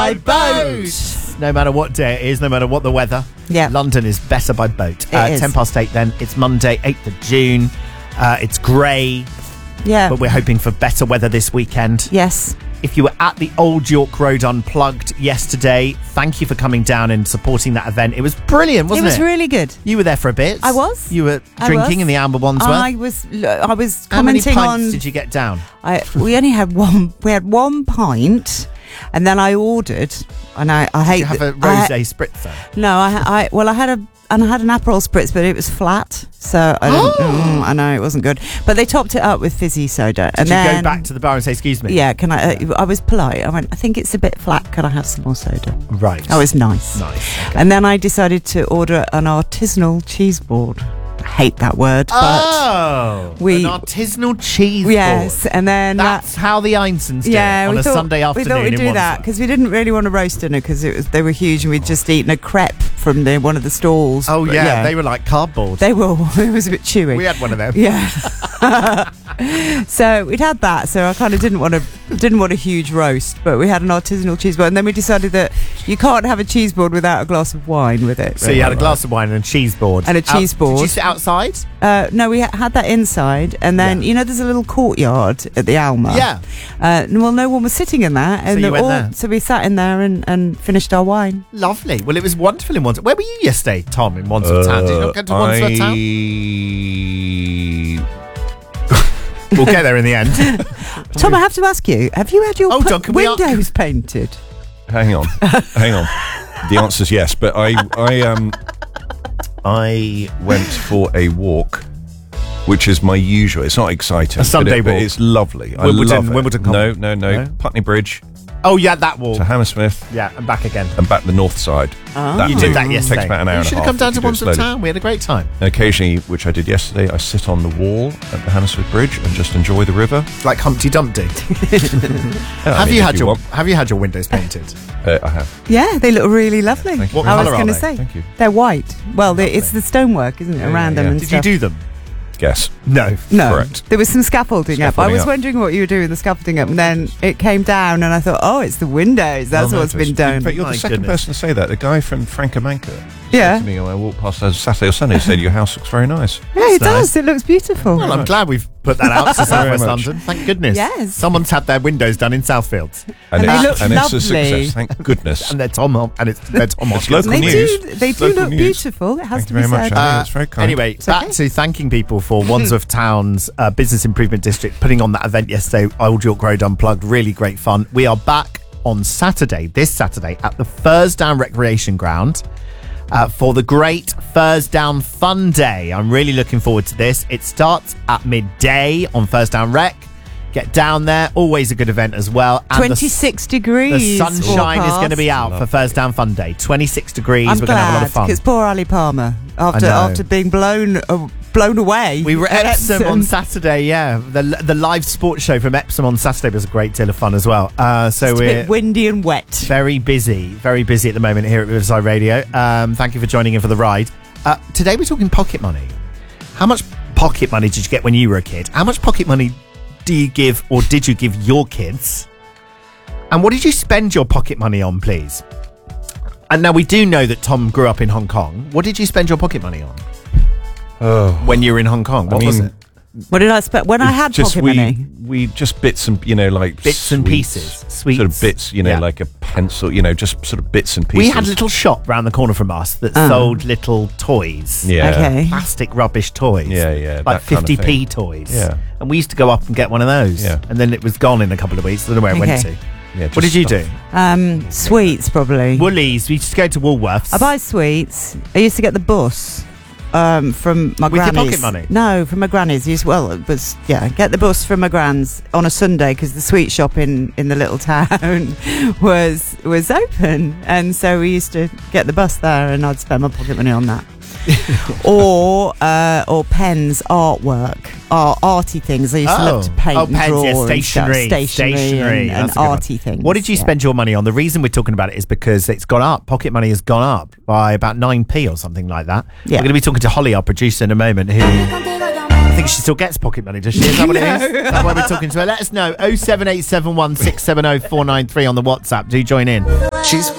by boat. No matter what day it is, no matter what the weather, London is better by boat. 8:10 then. It's Monday, 8th of June. It's grey. Yeah. But we're hoping for better weather this weekend. Yes. If you were at the Old York Road Unplugged yesterday, thank you for coming down and supporting that event. It was brilliant, wasn't it? It was really good. You were there for a bit. I was. You were drinking in the Amber Wandsworth. I was How many commenting pints on. did you get down? We only had one. We had 1 pint, and then I ordered. And I hate. Did you have a rosé spritzer? No, I had an Aperol spritz, but it was flat, so I know it wasn't good. But they topped it up with fizzy soda. Did you go back to the bar and say, "Excuse me"? Yeah, can I? I was polite. I went, I think it's a bit flat. Can I have some more soda? Right. That was nice. Nice. Okay. And then I decided to order an artisanal cheese board. I hate that word, but an artisanal cheese board. Yes, and then that's how the Einsons do it on a Sunday afternoon. We thought we'd do that because we didn't really want a roast dinner because they were huge and we'd just eaten a crepe from one of the stalls. Oh yeah, they were like cardboard. They were. It was a bit chewy. We had one of them. Yeah. So we'd had that. So I kind of didn't want a huge roast, but we had an artisanal cheese board, and then we decided that you can't have a cheese board without a glass of wine with it. So you had a glass of wine and a cheese board. And a cheese board. Did you sit outside? No, we had that inside, and then there's a little courtyard at the Alma. Yeah. Well, no one was sitting in that, and so you went there. So we sat in there and finished our wine. Lovely. Well, it was wonderful in Wandsworth. Where were you yesterday, Tom? In Wandsworth Town? Did you not go to Wandsworth Town? We'll get there in the end. Tom, I have to ask you: have you had your windows painted? Hang on. The answer's yes, but I went for a walk, which is my usual. It's not exciting. A Sunday walk. But it's lovely. Wimbledon, I love it. Wimbledon Common. No. Putney Bridge. Oh yeah, that walk. To Hammersmith. Yeah, and back again. And back the north side. You did that yesterday. Takes about an hour and a half. You should have come down to Wandsworth Town. We had a great time. And occasionally, which I did yesterday, I sit on the wall at the Hammersmith Bridge and just enjoy the river. Like Humpty Dumpty. Have you had your windows painted? I have. Yeah, they look really lovely. Thank you. What I was colour going are to they? say Thank you. they're white. Well, it's the stonework, isn't it, around them and Did stuff. you do them? Yes. No. Correct. There was some scaffolding up. I was up. wondering what you were doing with the scaffolding up, and then it came down, and I thought, oh, it's the windows. That's what's been done. But you're the second person to say that. The guy from Francomanca Yeah. said to me when I walked past Saturday or Sunday, said your house looks very nice. Yeah, it That's does. It looks beautiful. Well, I'm glad we've put that out to South West much. London. Thank goodness. Yes. Someone's had their windows done in Southfields. And they look it's a lovely. success. Thank goodness. And they're Tom It's local They news. they do Local look news. beautiful. It has Thank to you be very much. said. That's very kind. Anyway, back to thanking people for Wandsworth Town's Business Improvement District putting on that event yesterday, Old York Road Unplugged. Really great fun. We are back on this Saturday, at the Fursdown Recreation Ground for the great Fursdown Fun Day. I'm really looking forward to this. It starts at midday on Fursdown Rec. Get down there. Always a good event as well. And 26 degrees. The sunshine is going to be out for Fursdown Fun Day. 26 degrees. I'm We're going to have a lot of fun. because poor Ali Palmer, after being blown away. We were at Epsom on Saturday, yeah. The live sports show from Epsom on Saturday was a great deal of fun as well. So it's a we're bit windy and wet. very busy at the moment here at Riverside Radio. Thank you for joining in for the ride. Today we're talking pocket money. How much pocket money did you get when you were a kid? How much pocket money do you give or did you give your kids? And what did you spend your pocket money on, please? And now we do know that Tom grew up in Hong Kong. What did you spend your pocket money on? When you were in Hong Kong, what was it? What did I spend when I had pocket money? We just bits and bits and pieces, sweets, sort of bits, like a pencil, just sort of bits and pieces. We had a little shop round the corner from us that sold little toys. Yeah. Okay. Plastic rubbish toys. Yeah. Like that kind of 50p thing. toys. Yeah. And we used to go up and get one of those. Yeah. And then it was gone in a couple of weeks. I don't know where it went to. Yeah, What did you do? Sweets, probably. Woolies. We used to go to Woolworths. I buy sweets. I used to get the bus from my With your granny's. pocket money? No, from my granny's. Get the bus from my gran's on a Sunday because the sweet shop in the little town was open, and so we used to get the bus there, and I'd spend my pocket money on that. or pens, artwork, arty things. I used to love to paint and pens, draw yeah, and stuff. stationery, and That's a good one. arty things. What did you spend your money on? The reason we're talking about it is because it's gone up. Pocket money has gone up by about 9p or something like that. Yeah. We're going to be talking to Holly, our producer, in a moment, who I think she still gets pocket money, does she? Is that what it is? That's why we're talking to her. Let us know. 07871 670 493 on the WhatsApp. Do join in. She's